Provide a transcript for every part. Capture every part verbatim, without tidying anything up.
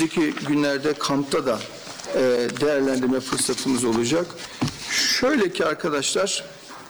önümüzdeki günlerde kampta da e, değerlendirme fırsatımız olacak. Şöyle ki arkadaşlar,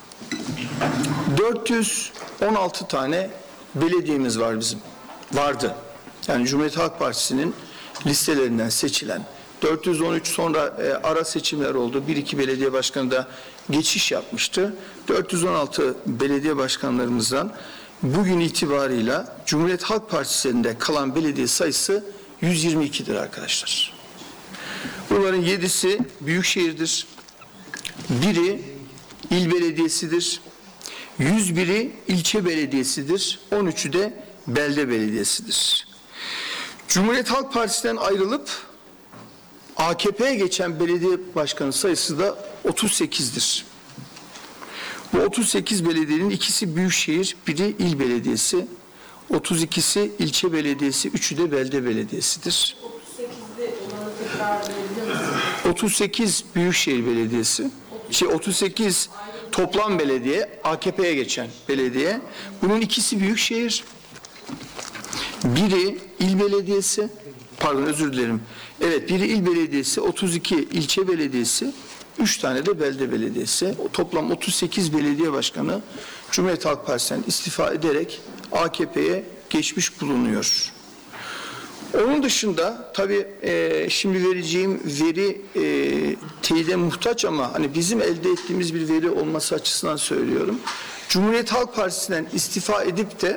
dört yüz on altı tane belediyemiz var bizim. Vardı. Yani Cumhuriyet Halk Partisi'nin listelerinden seçilen, dört yüz on üç sonra e, ara seçimler oldu. Bir iki belediye başkanı da geçiş yapmıştı. dört yüz on altı belediye başkanlarımızdan bugün itibarıyla Cumhuriyet Halk Partisi'nde kalan belediye sayısı yüz yirmi iki'dir arkadaşlar. Bunların yedisi büyükşehirdir. Biri il belediyesidir. yüz biri ilçe belediyesidir. on üçü de belde belediyesidir. Cumhuriyet Halk Partisi'nden ayrılıp A K P'ye geçen belediye başkanı sayısı da otuz sekiz'dir. Bu otuz sekiz belediyenin ikisi büyükşehir, biri il belediyesi, otuz iki'si ilçe belediyesi, üçü de belde belediyesidir. otuz sekiz büyükşehir belediyesi, şey otuz sekiz toplam belediye, A K P'ye geçen belediye. Bunun ikisi büyükşehir, biri il belediyesi, pardon özür dilerim. Evet, biri il belediyesi, otuz iki ilçe belediyesi, üç tane de belde belediyesi. O toplam otuz sekiz belediye başkanı Cumhuriyet Halk Partisi'nden istifa ederek A K P'ye geçmiş bulunuyor. Onun dışında tabii e, şimdi vereceğim veri e, teyide muhtaç ama hani bizim elde ettiğimiz bir veri olması açısından söylüyorum. Cumhuriyet Halk Partisi'nden istifa edip de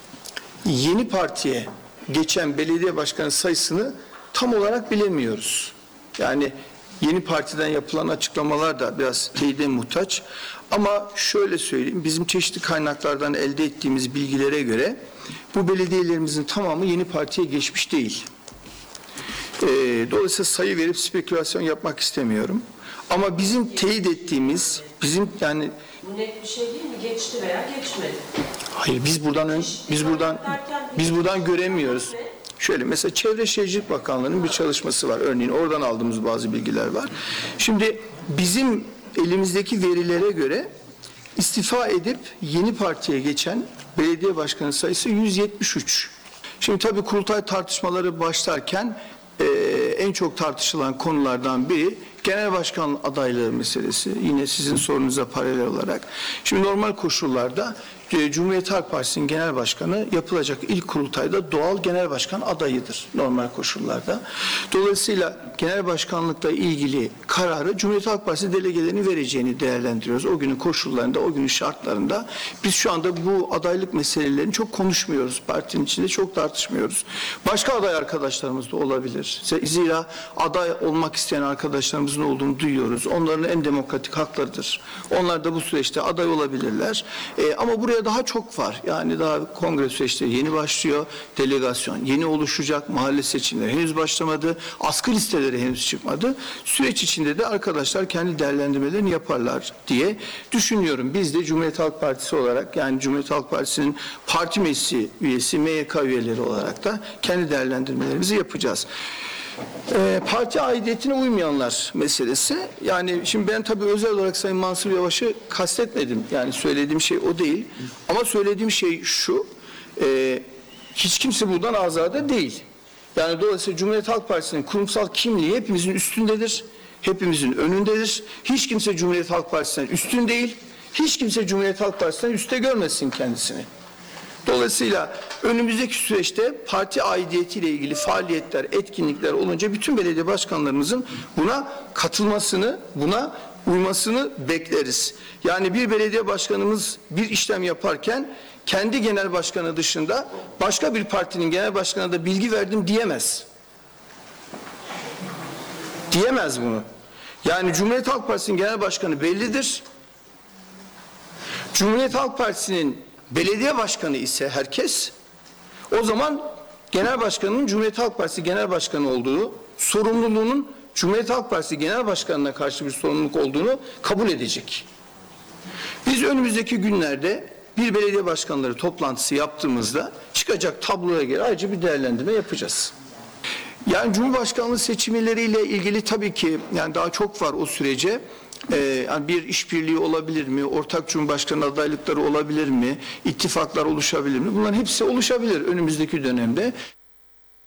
yeni partiye geçen belediye başkanı sayısını tam olarak bilemiyoruz. Yani yeni partiden yapılan açıklamalar da biraz teyide muhtaç. Ama şöyle söyleyeyim, bizim çeşitli kaynaklardan elde ettiğimiz bilgilere göre bu belediyelerimizin tamamı yeni partiye geçmiş değil. Ee, dolayısıyla sayı verip spekülasyon yapmak istemiyorum. Ama bizim teyit ettiğimiz, bizim yani... Bu net bir şey değil mi? Geçti veya geçmedi. Hayır, biz buradan ön, biz buradan biz buradan göremiyoruz. Şöyle mesela Çevre Şehircilik Bakanlığı'nın bir çalışması var. Örneğin oradan aldığımız bazı bilgiler var. Şimdi bizim elimizdeki verilere göre istifa edip yeni partiye geçen belediye başkanı sayısı yüz yetmiş üç. Şimdi tabii kurultay tartışmaları başlarken e, en çok tartışılan konulardan biri genel başkan adaylığı meselesi. Yine sizin sorunuza paralel olarak. Şimdi normal koşullarda Cumhuriyet Halk Partisi'nin genel başkanı yapılacak ilk kurultayda doğal genel başkan adayıdır normal koşullarda. Dolayısıyla genel başkanlıkla ilgili kararı Cumhuriyet Halk Partisi delegelerinin vereceğini değerlendiriyoruz. O günün koşullarında, o günün şartlarında biz şu anda bu adaylık meselelerini çok konuşmuyoruz. Partinin içinde çok tartışmıyoruz. Başka aday arkadaşlarımız da olabilir. Zira aday olmak isteyen arkadaşlarımızın olduğunu duyuyoruz. Onların en demokratik haklarıdır. Onlar da bu süreçte aday olabilirler. Ee, ama buraya daha çok var. Yani daha kongre süreçleri yeni başlıyor. Delegasyon yeni oluşacak. Mahalle seçimleri henüz başlamadı. Askı listeleri henüz çıkmadı. Süreç içinde de arkadaşlar kendi değerlendirmelerini yaparlar diye düşünüyorum. Biz de Cumhuriyet Halk Partisi olarak, yani Cumhuriyet Halk Partisi'nin parti meclisi üyesi, M Y K üyeleri olarak da kendi değerlendirmelerimizi yapacağız. E, parti aidiyetine uymayanlar meselesi. Yani şimdi ben tabii özel olarak Sayın Mansur Yavaş'ı kastetmedim. Yani söylediğim şey o değil. Ama söylediğim şey şu. E, hiç kimse buradan azade değil. Yani dolayısıyla Cumhuriyet Halk Partisi'nin kurumsal kimliği hepimizin üstündedir. Hepimizin önündedir. Hiç kimse Cumhuriyet Halk Partisi'nden üstün değil. Hiç kimse Cumhuriyet Halk Partisi'nden üstte görmesin kendisini. Dolayısıyla önümüzdeki süreçte parti aidiyetiyle ilgili faaliyetler, etkinlikler olunca bütün belediye başkanlarımızın buna katılmasını, buna uymasını bekleriz. Yani bir belediye başkanımız bir işlem yaparken kendi genel başkanı dışında başka bir partinin genel başkanına da bilgi verdim diyemez. Diyemez bunu. Yani Cumhuriyet Halk Partisi'nin genel başkanı bellidir. Cumhuriyet Halk Partisi'nin belediye başkanı ise herkes, o zaman genel başkanının Cumhuriyet Halk Partisi genel başkanı olduğu, sorumluluğunun Cumhuriyet Halk Partisi genel başkanına karşı bir sorumluluk olduğunu kabul edecek. Biz önümüzdeki günlerde bir belediye başkanları toplantısı yaptığımızda çıkacak tabloya göre ayrıca bir değerlendirme yapacağız. Yani Cumhurbaşkanlığı seçimleriyle ilgili tabii ki yani daha çok var o sürece. Ee, yani bir işbirliği olabilir mi? Ortak Cumhurbaşkanı adaylıkları olabilir mi? İttifaklar oluşabilir mi? Bunların hepsi oluşabilir önümüzdeki dönemde.